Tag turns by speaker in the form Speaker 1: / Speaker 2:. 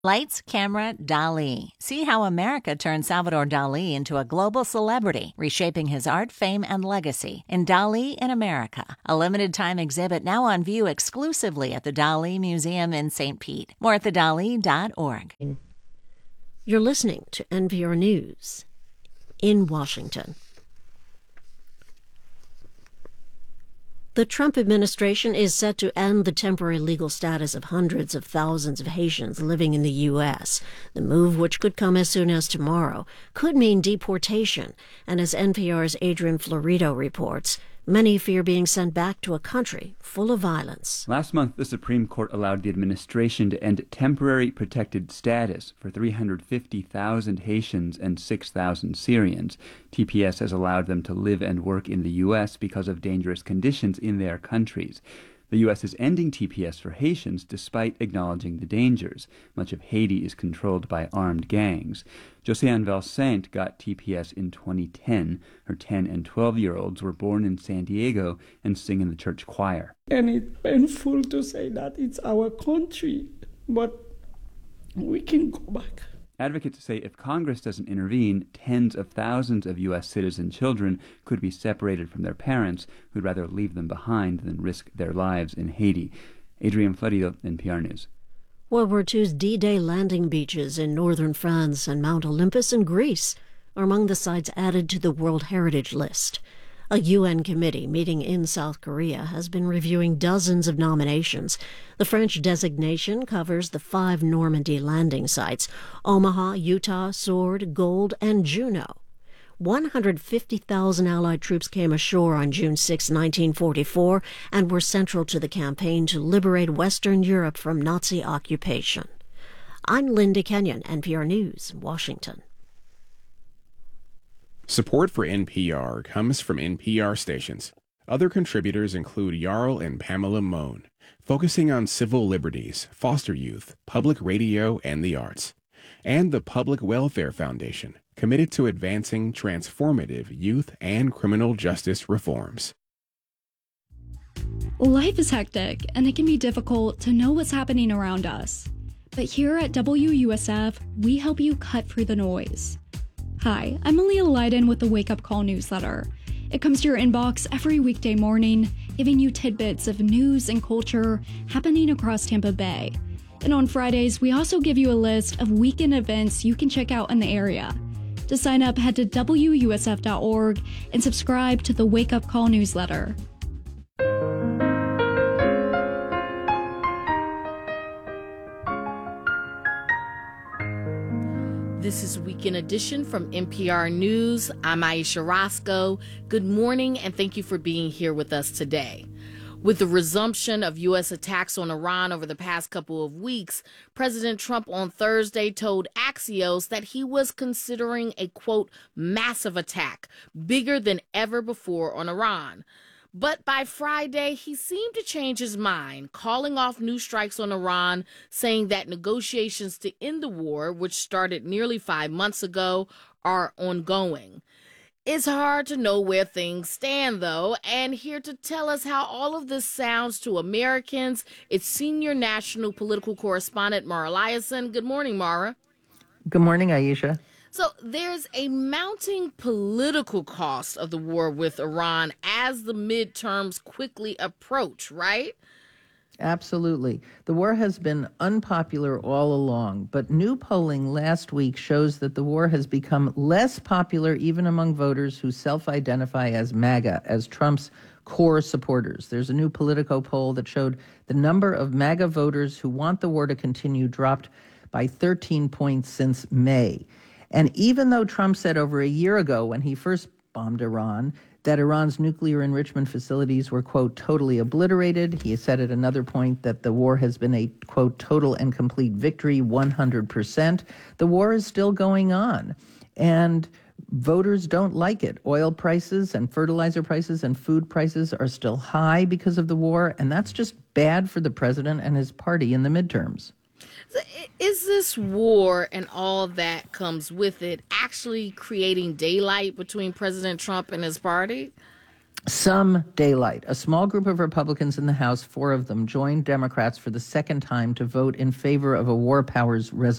Speaker 1: Lights, Camera, Dali. See how America turned Salvador Dali into a global celebrity, reshaping his art, fame, and legacy in Dali in America, a limited-time exhibit now on view exclusively at the Dali Museum in St. Pete. More at thedali.org.
Speaker 2: You're listening to NPR News in Washington. The Trump administration is set to end the temporary legal status of hundreds of thousands of Haitians living in the U.S. The move, which could come as soon as tomorrow, could mean deportation. And as NPR's Adrian Florido reports, many fear being sent back to a country full of violence.
Speaker 3: Last month, the Supreme Court allowed the administration to end temporary protected status for 350,000 Haitians and 6,000 Syrians. TPS has allowed them to live and work in the U.S. because of dangerous conditions in their countries. The U.S. is ending TPS for Haitians despite acknowledging the dangers. Much of Haiti is controlled by armed gangs. Josiane Valsaint got TPS in 2010. Her 10 and 12-year-olds were born in San Diego and sing in the church choir.
Speaker 4: And it's painful to say that it's our country, but we can go back.
Speaker 3: Advocates say if Congress doesn't intervene, tens of thousands of U.S. citizen children could be separated from their parents who'd rather leave them behind than risk their lives in Haiti. Adrian Florido, NPR News.
Speaker 2: World War II's D-Day landing beaches in northern France and Mount Olympus in Greece are among the sites added to the World Heritage List. A UN committee meeting in South Korea has been reviewing dozens of nominations. The French designation covers the 5 Normandy landing sites: Omaha, Utah, Sword, Gold, and Juneau. 150,000 Allied troops came ashore on June 6, 1944, and were central to the campaign to liberate Western Europe from Nazi occupation. I'm Linda Kenyon, NPR News, Washington.
Speaker 5: Support for NPR comes from NPR stations. Other contributors include Jarl and Pamela Mohn, focusing on civil liberties, foster youth, public radio, and the arts. And the Public Welfare Foundation, committed to advancing transformative youth and criminal justice reforms.
Speaker 6: Life is hectic, and it can be difficult to know what's happening around us. But here at WUSF, we help you cut through the noise. Hi, I'm Aaliyah Leiden with the Wake Up Call newsletter. It comes to your inbox every weekday morning, giving you tidbits of news and culture happening across Tampa Bay. And on Fridays, we also give you a list of weekend events you can check out in the area. To sign up, head to WUSF.org and subscribe to the Wake Up Call newsletter.
Speaker 7: This is Weekend Edition from NPR News. I'm Aisha Roscoe. Good morning, and thank you for being here with us today. With the resumption of U.S. attacks on Iran over the past couple of weeks, President Trump on Thursday told Axios that he was considering a, quote, massive attack, bigger than ever before on Iran. But by Friday, he seemed to change his mind, calling off new strikes on Iran, saying that negotiations to end the war, which started nearly 5 months ago, are ongoing. It's hard to know where things stand, though, and here to tell us how all of this sounds to Americans, it's senior national political correspondent Mara Liasson. Good morning, Mara.
Speaker 8: Good morning, Aisha.
Speaker 7: So there's a mounting political cost of the war with Iran as the midterms quickly approach, right?
Speaker 8: Absolutely. The war has been unpopular all along, but new polling last week shows that the war has become less popular even among voters who self-identify as MAGA, as Trump's core supporters. There's a new Politico poll that showed the number of MAGA voters who want the war to continue dropped by 13 points since May. And even though Trump said over a year ago when he first bombed Iran that Iran's nuclear enrichment facilities were, quote, totally obliterated, he said at another point that the war has been a, quote, total and complete victory, 100%. The war is still going on, and voters don't like it. Oil prices and fertilizer prices and food prices are still high because of the war, and that's just bad for the president and his party in the midterms.
Speaker 7: Is this war and all that comes with it actually creating daylight between President Trump and his party?
Speaker 8: some daylight. A small group of Republicans in the House, 4 of them, joined Democrats for the second time to vote in favor of a war powers resolution.